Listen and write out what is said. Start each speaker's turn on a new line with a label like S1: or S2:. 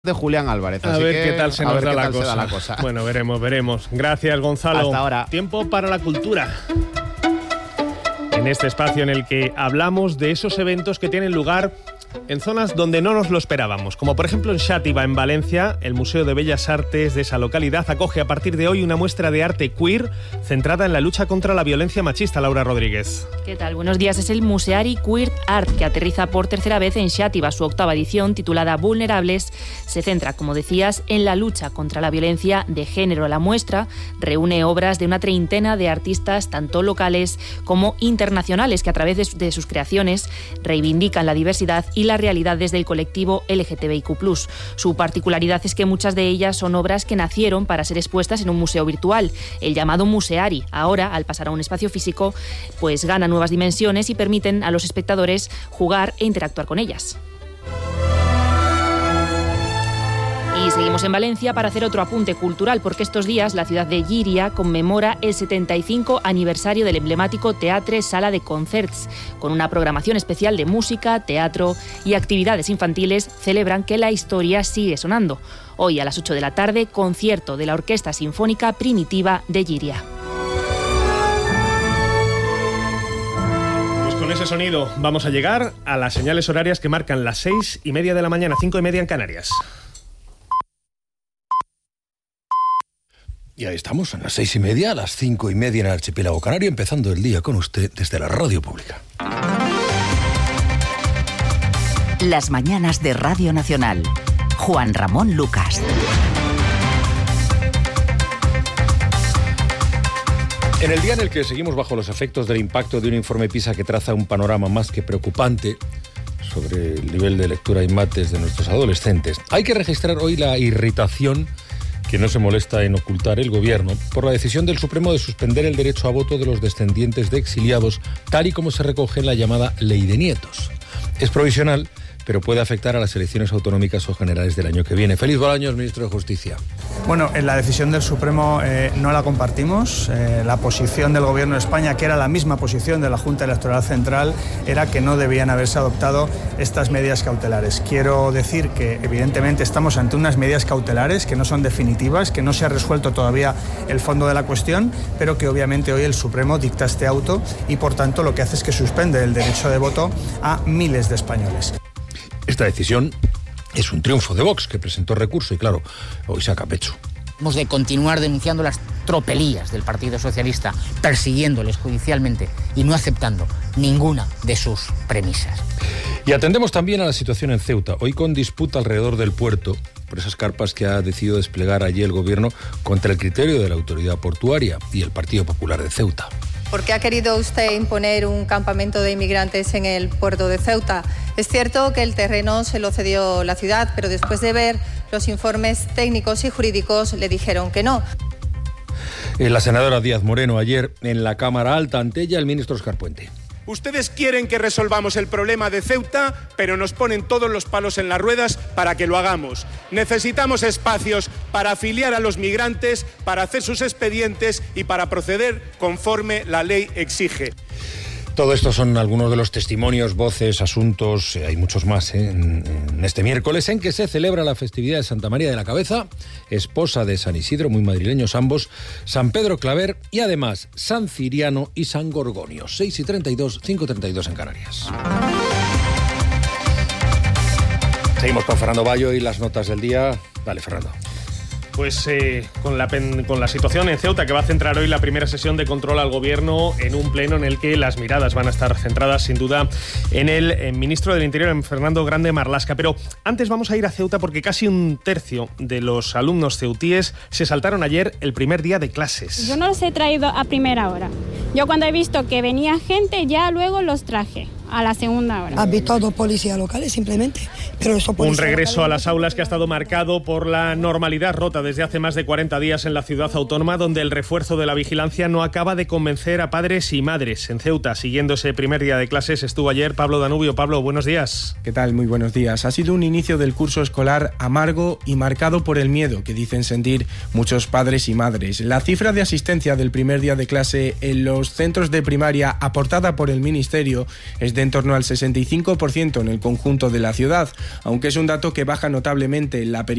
S1: de Julián Álvarez.
S2: A ver qué tal se nos da la cosa. Bueno, veremos. Gracias, Gonzalo.
S1: Hasta ahora.
S2: Tiempo para la cultura. En este espacio en el que hablamos de esos eventos que tienen lugar en zonas donde no nos lo esperábamos, como por ejemplo en Xàtiva, en Valencia. El Museo de Bellas Artes de esa localidad acoge a partir de hoy una muestra de arte queer centrada en la lucha contra la violencia machista. Laura Rodríguez.
S3: ¿Qué tal? Buenos días. Es el Museari Queer Art, que aterriza por tercera vez en Xàtiva. Su octava edición, titulada Vulnerables, se centra, como decías, en la lucha contra la violencia de género. La muestra reúne obras de una treintena de artistas, tanto locales como internacionales, que a través de sus creaciones reivindican la diversidad y las realidades del colectivo LGTBIQ+. Su particularidad es que muchas de ellas son obras que nacieron para ser expuestas en un museo virtual, el llamado Museari. Ahora, al pasar a un espacio físico, pues ganan nuevas dimensiones y permiten a los espectadores jugar e interactuar con ellas. Y seguimos en Valencia para hacer otro apunte cultural, porque estos días la ciudad de Llíria conmemora el 75 aniversario del emblemático Teatre Sala de Concerts. Con una programación especial de música, teatro y actividades infantiles, celebran que la historia sigue sonando. Hoy a las 8 de la tarde, concierto de la Orquesta Sinfónica Primitiva de Llíria.
S2: Pues con ese sonido vamos a llegar a las señales horarias que marcan las 6:30 de la mañana, 5:30 en Canarias.
S4: Y ahí estamos, a las 6:30, a las 5:30 en el archipiélago canario, empezando el día con usted desde la radio pública.
S5: Las mañanas de Radio Nacional. Juan Ramón Lucas.
S4: En el día en el que seguimos bajo los efectos del impacto de un informe PISA que traza un panorama más que preocupante sobre el nivel de lectura y mates de nuestros adolescentes, hay que registrar hoy la irritación que no se molesta en ocultar el Gobierno por la decisión del Supremo de suspender el derecho a voto de los descendientes de exiliados, tal y como se recoge en la llamada Ley de Nietos. Es provisional, pero puede afectar a las elecciones autonómicas o generales del año que viene. Félix Bolaños, ministro de Justicia.
S6: Bueno, la decisión del Supremo no la compartimos. La posición del Gobierno de España, que era la misma posición de la Junta Electoral Central, era que no debían haberse adoptado estas medidas cautelares. Quiero decir que, evidentemente, estamos ante unas medidas cautelares que no son definitivas, que no se ha resuelto todavía el fondo de la cuestión, pero que obviamente hoy el Supremo dicta este auto y, por tanto, lo que hace es que suspende el derecho de voto a miles de españoles.
S4: Esta decisión es un triunfo de Vox, que presentó recurso y, claro, hoy saca pecho.
S7: Hemos de continuar denunciando las tropelías del Partido Socialista, persiguiéndoles judicialmente y no aceptando ninguna de sus premisas.
S4: Y atendemos también a la situación en Ceuta, hoy con disputa alrededor del puerto, por esas carpas que ha decidido desplegar allí el Gobierno contra el criterio de la autoridad portuaria y el Partido Popular de Ceuta.
S8: ¿Por qué ha querido usted imponer un campamento de inmigrantes en el puerto de Ceuta? Es cierto que el terreno se lo cedió la ciudad, pero después de ver los informes técnicos y jurídicos le dijeron que no.
S4: La senadora Díaz Moreno ayer en la Cámara Alta, ante ella el ministro Óscar Puente.
S9: Ustedes quieren que resolvamos el problema de Ceuta, pero nos ponen todos los palos en las ruedas para que lo hagamos. Necesitamos espacios para afiliar a los migrantes, para hacer sus expedientes y para proceder conforme la ley exige.
S4: Todo esto son algunos de los testimonios, voces, asuntos, hay muchos más en este miércoles en que se celebra la festividad de Santa María de la Cabeza, esposa de San Isidro, muy madrileños ambos, San Pedro Claver y además San Ciriano y San Gorgonio. 6:32, 5:32 en Canarias. Seguimos con Fernando Bayo y las notas del día. Dale, Fernando.
S2: Pues con la situación en Ceuta, que va a centrar hoy la primera sesión de control al Gobierno en un pleno en el que las miradas van a estar centradas sin duda en el ministro del Interior, en Fernando Grande Marlaska. Pero antes vamos a ir a Ceuta porque casi un tercio de los alumnos ceutíes se saltaron ayer el primer día de clases.
S10: Yo no los he traído a primera hora. Yo cuando he visto que venía gente ya luego los traje a la segunda hora.
S11: ¿Has visto a 2 policías locales simplemente? Pero eso
S2: un regreso a las aulas que ha estado marcado por la normalidad rota desde hace más de 40 días en la ciudad autónoma, donde el refuerzo de la vigilancia no acaba de convencer a padres y madres. En Ceuta, siguiendo ese primer día de clases, estuvo ayer Pablo Danubio. Pablo, buenos días.
S12: ¿Qué tal? Muy buenos días. Ha sido un inicio del curso escolar amargo y marcado por el miedo que dicen sentir muchos padres y madres. La cifra de asistencia del primer día de clase en los centros de primaria aportada por el Ministerio es de de en torno al 65% en el conjunto de la ciudad, aunque es un dato que baja notablemente en la periferia